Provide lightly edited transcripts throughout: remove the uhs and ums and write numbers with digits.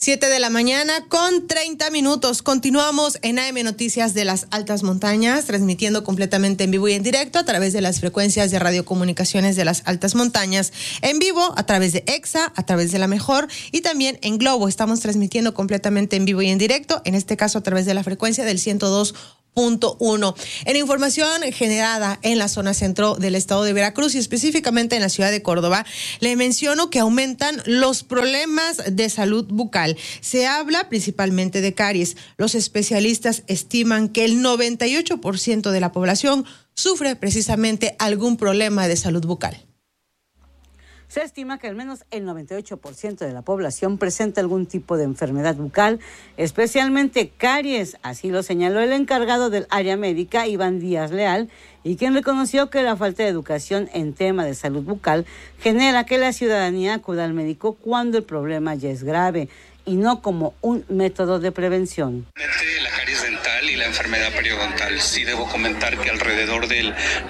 7:30 a.m. Continuamos en AM Noticias de las Altas Montañas, transmitiendo completamente en vivo y en directo a través de las frecuencias de radiocomunicaciones de las Altas Montañas, en vivo a través de EXA, a través de La Mejor y también en Globo. Estamos transmitiendo completamente en vivo y en directo, en este caso a través de la frecuencia del 102.1. En información generada en la zona centro del estado de Veracruz y específicamente en la ciudad de Córdoba, le menciono que aumentan los problemas de salud bucal. Se habla principalmente de caries. Los especialistas estiman que el 98% de la población sufre precisamente algún problema de salud bucal. Se estima que al menos el 98% de la población presenta algún tipo de enfermedad bucal, especialmente caries. Así lo señaló el encargado del área médica, Iván Díaz Leal, y quien reconoció que la falta de educación en tema de salud bucal genera que la ciudadanía acuda al médico cuando el problema ya es grave y no como un método de prevención. La caries dental y la enfermedad periodontal. Sí debo comentar que alrededor del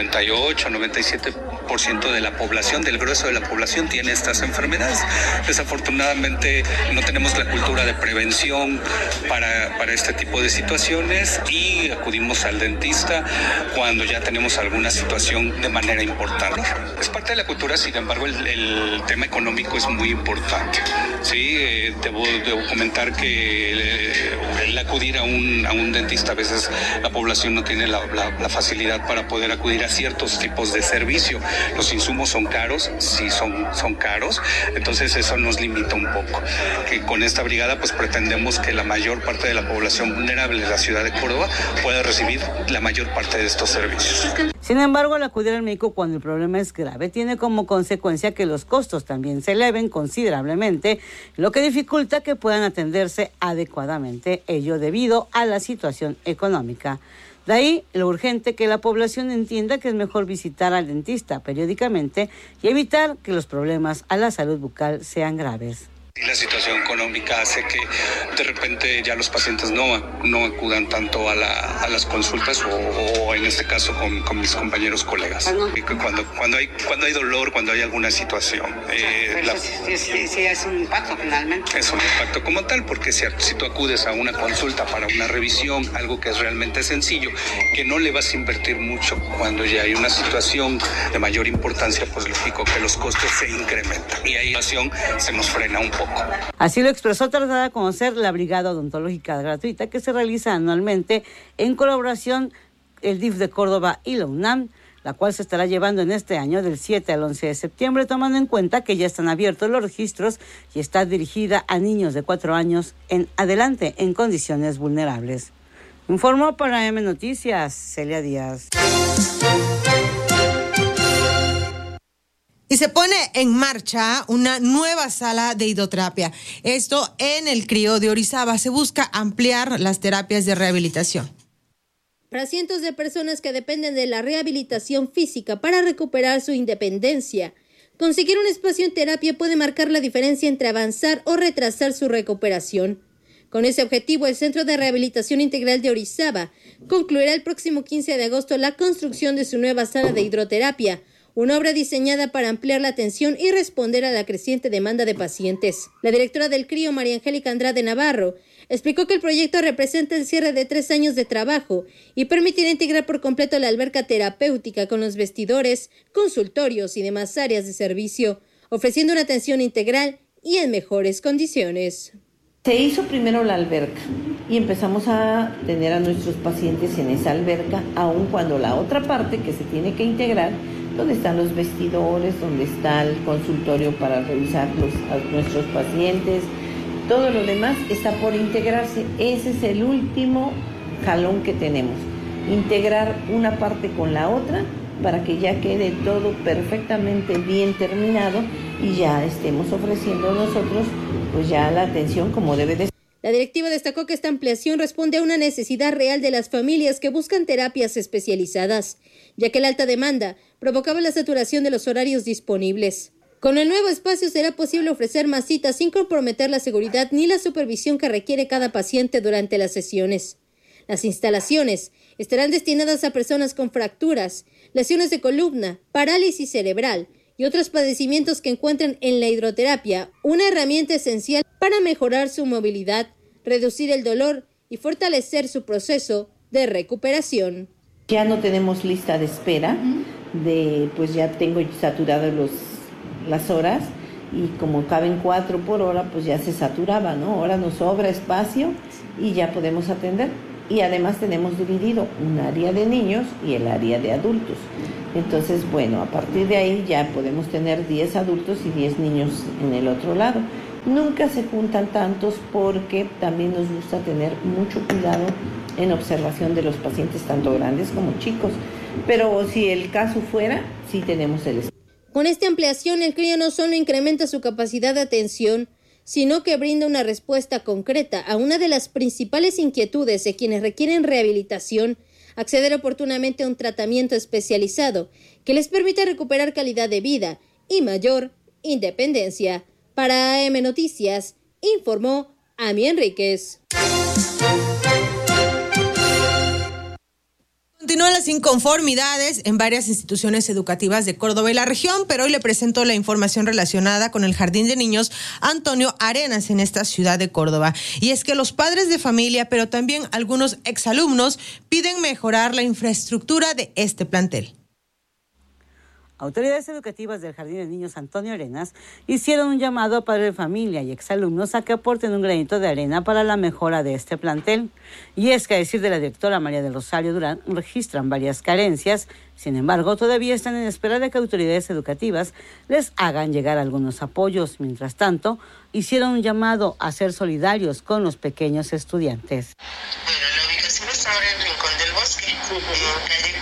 98-97% de la población, del grueso de la población, tiene estas enfermedades. Desafortunadamente no tenemos la cultura de prevención para este tipo de situaciones y acudimos al dentista cuando ya tenemos alguna situación de manera importante. Es parte de la cultura, sin embargo, el tema económico es muy importante. Sí, debo comentar que el acudir a un dentista, a veces la población no tiene la facilidad para poder acudir a ciertos tipos de servicio. Los insumos son caros, sí son caros, entonces eso nos limita un poco. Que con esta brigada pues pretendemos que la mayor parte de la población vulnerable de la ciudad de Córdoba pueda recibir la mayor parte de estos servicios. Sin embargo, al acudir al médico cuando el problema es grave tiene como consecuencia que los costos también se eleven considerablemente, lo que dificulta que puedan atenderse adecuadamente, ello debido a la situación económica. De ahí lo urgente que la población entienda que es mejor visitar al dentista periódicamente y evitar que los problemas a la salud bucal sean graves. Y la situación económica hace que de repente ya los pacientes no acudan tanto a las consultas o en este caso con mis compañeros colegas. Cuando hay dolor, cuando hay alguna situación. Sí, es un impacto finalmente. Es un impacto como tal, porque si tú acudes a una consulta para una revisión, algo que es realmente sencillo, que no le vas a invertir mucho, cuando ya hay una situación de mayor importancia, pues lógico que los costos se incrementan y ahí la situación se nos frena un poco. Así lo expresó tras dar a conocer la Brigada Odontológica Gratuita que se realiza anualmente en colaboración el DIF de Córdoba y la UNAM, la cual se estará llevando en este año del 7 al 11 de septiembre, tomando en cuenta que ya están abiertos los registros y está dirigida a niños de 4 años en adelante en condiciones vulnerables. Informó para AM Noticias, Celia Díaz. Y se pone en marcha una nueva sala de hidroterapia. Esto en el CRIO de Orizaba. Se busca ampliar las terapias de rehabilitación. Para cientos de personas que dependen de la rehabilitación física para recuperar su independencia, conseguir un espacio en terapia puede marcar la diferencia entre avanzar o retrasar su recuperación. Con ese objetivo, el Centro de Rehabilitación Integral de Orizaba concluirá el próximo 15 de agosto la construcción de su nueva sala de hidroterapia, una obra diseñada para ampliar la atención y responder a la creciente demanda de pacientes. La directora del CRIO, María Angélica Andrade Navarro, explicó que el proyecto representa el cierre de 3 años de trabajo y permitirá integrar por completo la alberca terapéutica con los vestidores, consultorios y demás áreas de servicio, ofreciendo una atención integral y en mejores condiciones. Se hizo primero la alberca y empezamos a tener a nuestros pacientes en esa alberca, aun cuando la otra parte que se tiene que integrar, donde están los vestidores, donde está el consultorio para revisar a nuestros pacientes, todo lo demás está por integrarse. Ese es el último jalón que tenemos, integrar una parte con la otra para que ya quede todo perfectamente bien terminado y ya estemos ofreciendo nosotros pues ya la atención como debe de ser. La directiva destacó que esta ampliación responde a una necesidad real de las familias que buscan terapias especializadas, ya que la alta demanda provocaba la saturación de los horarios disponibles. Con el nuevo espacio será posible ofrecer más citas sin comprometer la seguridad ni la supervisión que requiere cada paciente durante las sesiones. Las instalaciones estarán destinadas a personas con fracturas, lesiones de columna, parálisis cerebral y otros padecimientos que encuentran en la hidroterapia una herramienta esencial para mejorar su movilidad, reducir el dolor y fortalecer su proceso de recuperación. Ya no tenemos lista de espera, pues ya tengo saturadas las horas y como caben 4 por hora, pues ya se saturaba, ¿no? Ahora nos sobra espacio y ya podemos atender. Y además tenemos dividido un área de niños y el área de adultos. Entonces, bueno, a partir de ahí ya podemos tener 10 adultos y 10 niños en el otro lado. Nunca se juntan tantos porque también nos gusta tener mucho cuidado en observación de los pacientes, tanto grandes como chicos. Pero si el caso fuera, sí tenemos el espacio. Con esta ampliación, el CRIO no solo incrementa su capacidad de atención, sino que brinda una respuesta concreta a una de las principales inquietudes de quienes requieren rehabilitación, acceder oportunamente a un tratamiento especializado que les permita recuperar calidad de vida y mayor independencia. Para AM Noticias, informó Ami Enríquez. Continúan las inconformidades en varias instituciones educativas de Córdoba y la región, pero hoy le presento la información relacionada con el Jardín de Niños Antonio Arenas en esta ciudad de Córdoba. Y es que los padres de familia, pero también algunos exalumnos, piden mejorar la infraestructura de este plantel. Autoridades educativas del Jardín de Niños Antonio Arenas hicieron un llamado a padres de familia y exalumnos a que aporten un granito de arena para la mejora de este plantel. Y es que, a decir de la directora María del Rosario Durán, registran varias carencias. Sin embargo, todavía están en espera de que autoridades educativas les hagan llegar algunos apoyos. Mientras tanto, hicieron un llamado a ser solidarios con los pequeños estudiantes. Bueno, la ubicación está ahora en Rincón del Bosque, en calle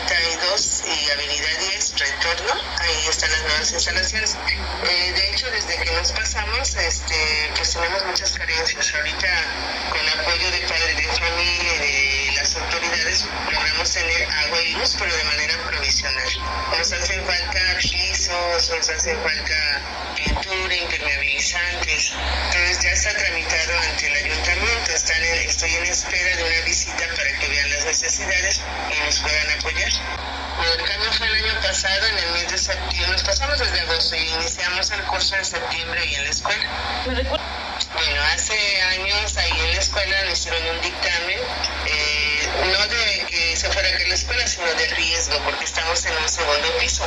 42 y avenida 10, retorno. Ahí están las nuevas instalaciones. De hecho, desde que nos pasamos, pues tenemos muchas carencias. Ahorita, con apoyo de padres de familia y de las autoridades, logramos tener agua y luz, pero de manera provisional. Nos hacen falta pisos, nos hacen falta pintura, impermeabilizantes. Entonces ya está tramitado ante el ayuntamiento. Estoy en espera de una visita para que vean las necesidades y nos puedan apoyar. El cambio fue el año pasado, en el mes de septiembre. Nos pasamos desde agosto y iniciamos el curso en septiembre y en la escuela. Bueno, hace años ahí en la escuela nos hicieron un dictamen, no de que se fuera que la escuela, sino de riesgo, porque estamos en un segundo piso.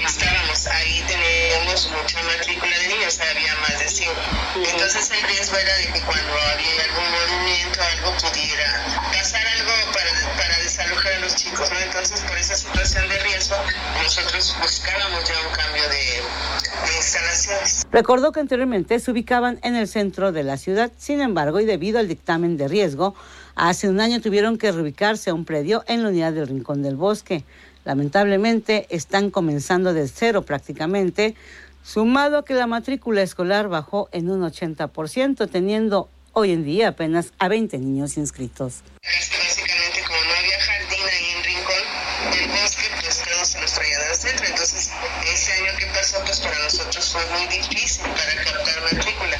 Ahí teníamos mucha matrícula de niños, había más de 5. Entonces el riesgo era de que cuando había algún movimiento, algo pudiera pasar algo para desalojar a los chicos, ¿no? Entonces, por esa situación de riesgo, nosotros buscábamos ya un cambio de instalaciones. Recordó que anteriormente se ubicaban en el centro de la ciudad, sin embargo, y debido al dictamen de riesgo, hace un año tuvieron que reubicarse a un predio en la unidad del Rincón del Bosque. Lamentablemente, están comenzando de cero prácticamente, sumado a que la matrícula escolar bajó en un 80%, teniendo hoy en día apenas a 20 niños inscritos. Básicamente, como no había jardín ahí en Rincón del Bosque, pues todos se los traían al centro. Entonces, ese año que pasó, pues para nosotros fue muy difícil para captar matrícula.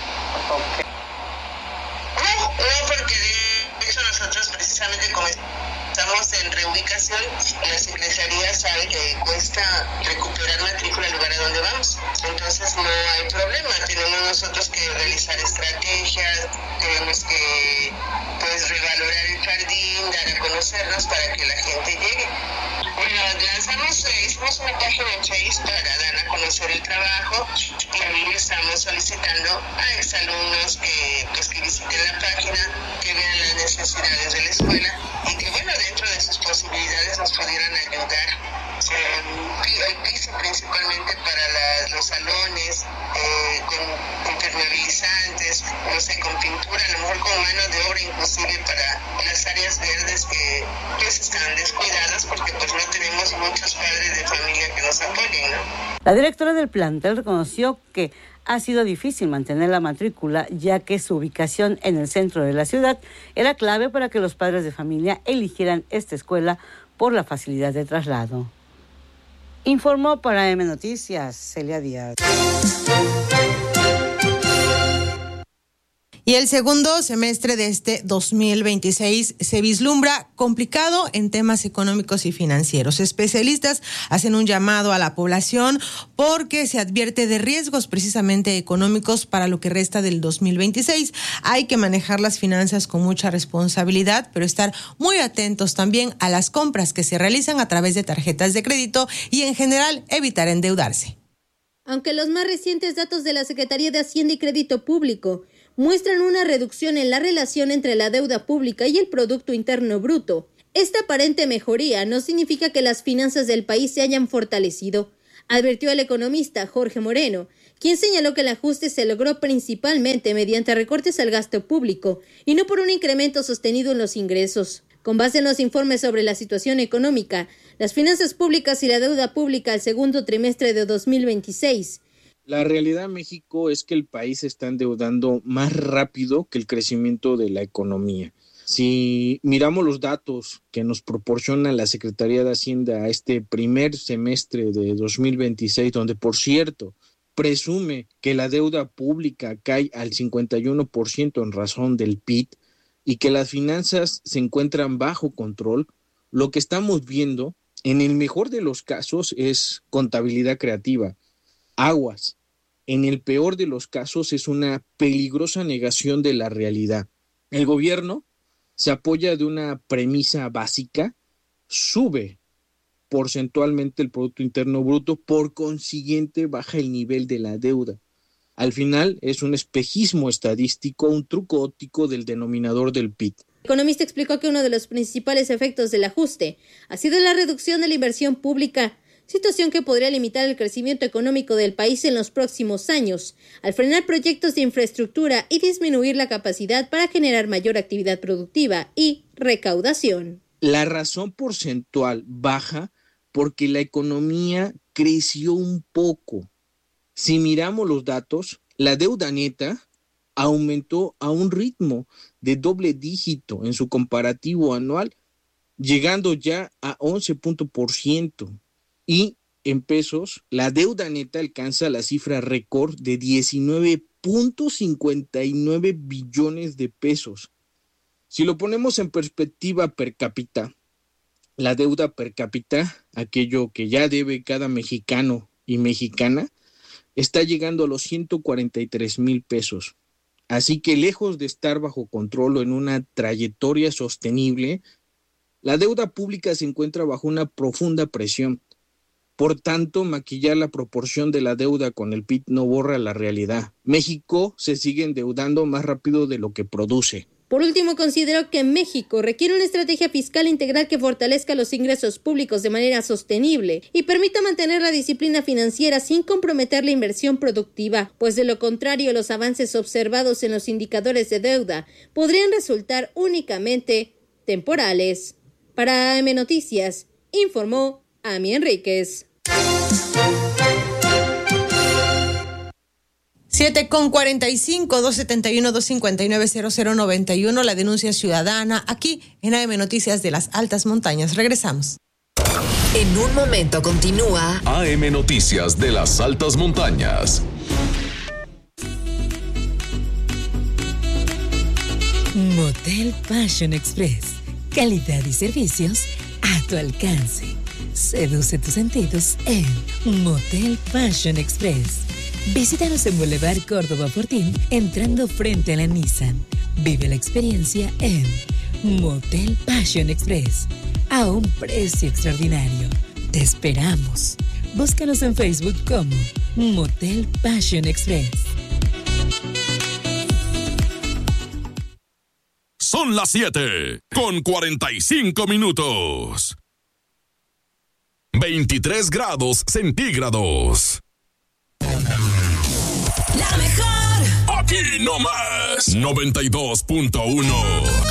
No, porque de hecho nosotros precisamente estamos en reubicación, la Secretaría sabe que cuesta recuperar matrícula al lugar a donde vamos. Entonces no hay problema, tenemos nosotros que realizar estrategias, tenemos que revalorar el jardín, dar a conocernos para que la gente llegue. Bueno, hicimos una página en Facebook para dar a conocer el trabajo y ahí estamos solicitando a exalumnos que visiten la página, que vean las necesidades de la escuela y que dentro de sus posibilidades nos pudieran ayudar. El piso principalmente para los salones, con impermeabilizantes, con pintura, a lo mejor con mano de obra inclusive para las áreas verdes que están descuidadas porque no tenemos muchos padres de familia que nos apoyen, ¿no? La directora del plantel reconoció que ha sido difícil mantener la matrícula, ya que su ubicación en el centro de la ciudad era clave para que los padres de familia eligieran esta escuela por la facilidad de traslado. Informó para AM Noticias, Celia Díaz. Y el segundo semestre de este 2026 se vislumbra complicado en temas económicos y financieros. Especialistas hacen un llamado a la población porque se advierte de riesgos precisamente económicos para lo que resta del 2026. Hay que manejar las finanzas con mucha responsabilidad, pero estar muy atentos también a las compras que se realizan a través de tarjetas de crédito y en general evitar endeudarse. Aunque los más recientes datos de la Secretaría de Hacienda y Crédito Público muestran una reducción en la relación entre la deuda pública y el Producto Interno Bruto, esta aparente mejoría no significa que las finanzas del país se hayan fortalecido, advirtió el economista Jorge Moreno, quien señaló que el ajuste se logró principalmente mediante recortes al gasto público y no por un incremento sostenido en los ingresos. Con base en los informes sobre la situación económica, las finanzas públicas y la deuda pública al segundo trimestre de 2026, la realidad en México es que el país se está endeudando más rápido que el crecimiento de la economía. Si miramos los datos que nos proporciona la Secretaría de Hacienda a este primer semestre de 2026, donde por cierto presume que la deuda pública cae al 51% en razón del PIB y que las finanzas se encuentran bajo control, lo que estamos viendo en el mejor de los casos es contabilidad creativa. Aguas. En el peor de los casos es una peligrosa negación de la realidad. El gobierno se apoya de una premisa básica, sube porcentualmente el Producto Interno Bruto, por consiguiente baja el nivel de la deuda. Al final es un espejismo estadístico, un truco óptico del denominador del PIB. El economista explicó que uno de los principales efectos del ajuste ha sido la reducción de la inversión pública, situación que podría limitar el crecimiento económico del país en los próximos años, al frenar proyectos de infraestructura y disminuir la capacidad para generar mayor actividad productiva y recaudación. La razón porcentual baja porque la economía creció un poco. Si miramos los datos, la deuda neta aumentó a un ritmo de doble dígito en su comparativo anual, llegando ya a 11%. Y en pesos, la deuda neta alcanza la cifra récord de 19.59 billones de pesos. Si lo ponemos en perspectiva per cápita, la deuda per cápita, aquello que ya debe cada mexicano y mexicana, está llegando a los 143,000 pesos. Así que lejos de estar bajo control o en una trayectoria sostenible, la deuda pública se encuentra bajo una profunda presión. Por tanto, maquillar la proporción de la deuda con el PIB no borra la realidad. México se sigue endeudando más rápido de lo que produce. Por último, consideró que México requiere una estrategia fiscal integral que fortalezca los ingresos públicos de manera sostenible y permita mantener la disciplina financiera sin comprometer la inversión productiva, pues de lo contrario los avances observados en los indicadores de deuda podrían resultar únicamente temporales. Para AM Noticias, informó Ami Enríquez. 7:45, 271-259-0091, la denuncia ciudadana, aquí en AM Noticias de las Altas Montañas. Regresamos. En un momento continúa AM Noticias de las Altas Montañas. Motel Passion Express. Calidad y servicios a tu alcance. Seduce tus sentidos en Motel Passion Express. Visítanos en Boulevard Córdoba Fortín, entrando frente a la Nissan. Vive la experiencia en Motel Passion Express, a un precio extraordinario. Te esperamos. Búscanos en Facebook como Motel Passion Express. Son las 7:45. 23 grados centígrados. la mejor. Aquí no más. 92.1.